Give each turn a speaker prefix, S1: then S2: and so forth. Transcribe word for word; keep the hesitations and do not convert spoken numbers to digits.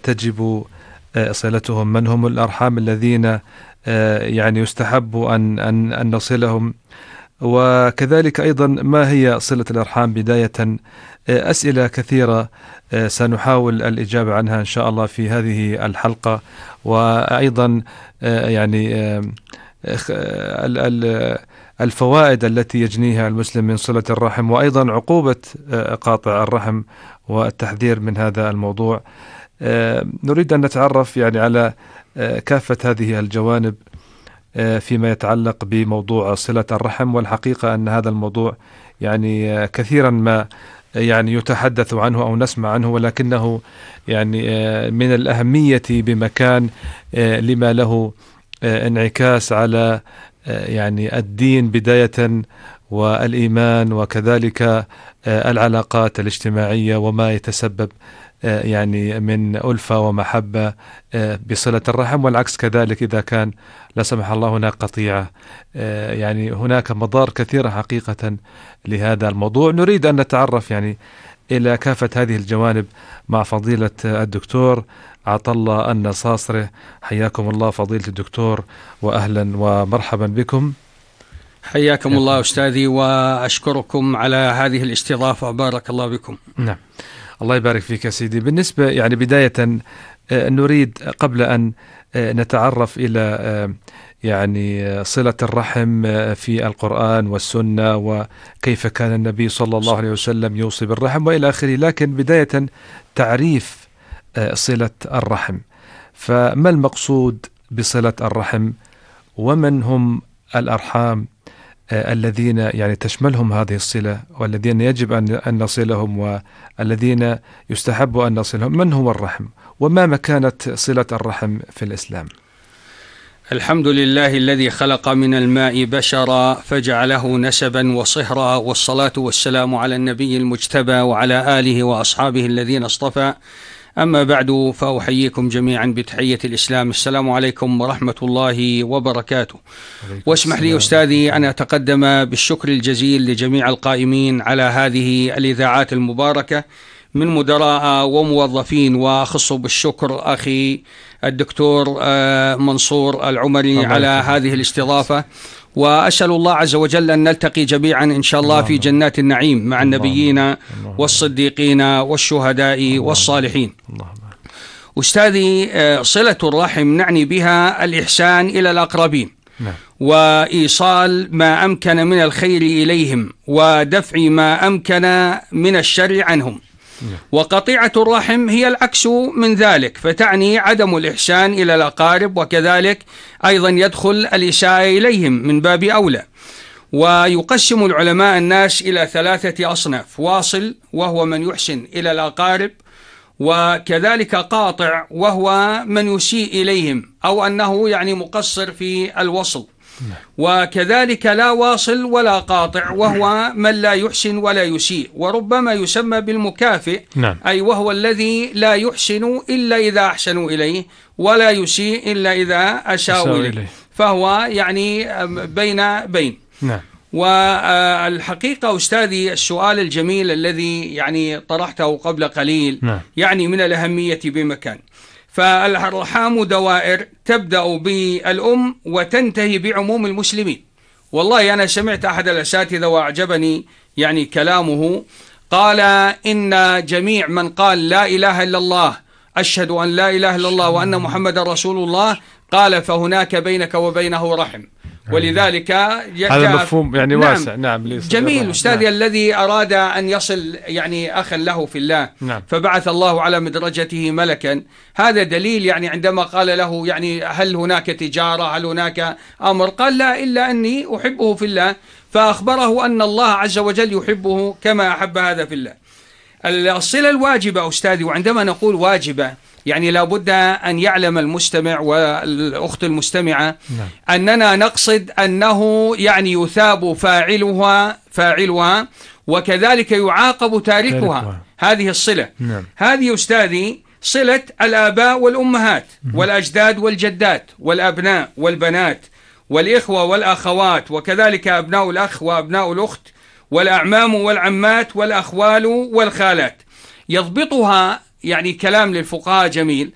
S1: تجب صلتهم؟ من هم الأرحام الذين يعني يستحب أن أن أن نصلهم؟ وكذلك أيضا ما هي صلة الأرحام بداية؟ أسئلة كثيرة سنحاول الإجابة عنها إن شاء الله في هذه الحلقة. وأيضا يعني الفوائد التي يجنيها المسلم من صلة الرحم، وأيضا عقوبة قاطع الرحم والتحذير من هذا الموضوع. نريد أن نتعرف يعني على كافة هذه الجوانب فيما يتعلق بموضوع صلة الرحم. والحقيقة أن هذا الموضوع يعني كثيرا ما يعني يتحدث عنه أو نسمع عنه، ولكنه يعني من الأهمية بمكان لما له انعكاس على يعني الدين بداية، والإيمان، وكذلك العلاقات الاجتماعية، وما يتسبب يعني من ألفة ومحبة بصلة الرحم، والعكس كذلك إذا كان لا سمح الله هناك قطيعة. يعني هناك مضار كثيرة حقيقة لهذا الموضوع. نريد أن نتعرف يعني إلى كافة هذه الجوانب مع فضيلة الدكتور عطلة النصاصرة. حياكم الله فضيلة الدكتور، وأهلا ومرحبا بكم.
S2: حياكم الله أستاذي، وأشكركم على هذه الاستضافة، بارك الله بكم.
S1: نعم، الله يبارك فيك يا سيدي. بالنسبة يعني بداية نريد قبل أن نتعرف إلى يعني صلة الرحم في القرآن والسنة، وكيف كان النبي صلى الله عليه وسلم يوصي بالرحم وإلى آخره، لكن بداية تعريف صلة الرحم. فما المقصود بصلة الرحم؟ ومن هم الأرحام الذين يعني تشملهم هذه الصلة، والذين يجب أن نصلهم، والذين يستحب أن نصلهم؟ من هو الرحم؟ وما مكانة صلة الرحم في الإسلام؟
S2: الحمد لله الذي خلق من الماء بشرا فجعله نسبا وصهرا، والصلاة والسلام على النبي المجتبى وعلى آله وأصحابه الذين اصطفى. أما بعد، فأحييكم جميعا بتحية الإسلام، السلام عليكم ورحمة الله وبركاته. واسمح لي أستاذي أن أتقدم بالشكر الجزيل لجميع القائمين على هذه الإذاعات المباركة من مدراء وموظفين، وأخص بالشكر أخي الدكتور منصور العمري على هذه الاستضافة. وأسأل الله عز وجل أن نلتقي جميعا إن شاء الله في جنات النعيم مع النبيين والصديقين والشهداء والصالحين. أستاذي، صلة الرحم نعني بها الإحسان إلى الأقربين، وإيصال ما أمكن من الخير إليهم، ودفع ما أمكن من الشر عنهم. وقطيعة الرحم هي العكس من ذلك، فتعني عدم الإحسان إلى الأقارب، وكذلك أيضا يدخل الإساءة إليهم من باب أولى. ويقسم العلماء الناس إلى ثلاثة أصناف: واصل وهو من يحسن إلى الأقارب، وكذلك قاطع وهو من يسيء إليهم، أو أنه يعني مقصر في الوصل، وكذلك لا واصل ولا قاطع وهو من لا يحسن ولا يسيء، وربما يسمى بالمكافئ،
S1: نعم.
S2: أي وهو الذي لا يحسن إلا إذا أحسنوا إليه، ولا يسيء إلا إذا أساءوا إليه. إليه، فهو يعني بين بين.
S1: نعم.
S2: والحقيقة أستاذي، السؤال الجميل الذي يعني طرحته قبل قليل
S1: نعم.
S2: يعني من الأهمية بمكان. فالأرحام دوائر تبدأ بالأم وتنتهي بعموم المسلمين. والله أنا سمعت أحد الأساتذة وأعجبني يعني كلامه، قال إن جميع من قال لا إله إلا الله، أشهد أن لا إله إلا الله وأن محمد رسول الله، قال فهناك بينك وبينه رحم. ولذلك
S1: هذا مفهوم يعني
S2: نعم
S1: واسع. نعم،
S2: جميل أستاذي. نعم. الذي أراد أن يصل يعني أخا له في الله،
S1: نعم.
S2: فبعث الله على مدرجته ملكا. هذا دليل يعني عندما قال له يعني هل هناك تجارة، هل هناك أمر، قال لا، إلا أني أحبه في الله، فأخبره أن الله عز وجل يحبه كما أحب هذا في الله. الصلة الواجبة أستاذي، وعندما نقول واجبة يعني لابد أن يعلم المستمع والأخت المستمعة
S1: نعم.
S2: أننا نقصد أنه يعني يثاب فاعلها فاعلها وكذلك يعاقب تاركها.
S1: تاركها.
S2: هذه الصلة.
S1: نعم.
S2: هذه أستاذي صلة الآباء والأمهات والأجداد والجدات والأبناء والبنات والإخوة والأخوات، وكذلك أبناء الأخ وأبناء الأخت والأعمام والعمات والأخوال والخالات. يضبطها يعني كلام للفقهاء جميل،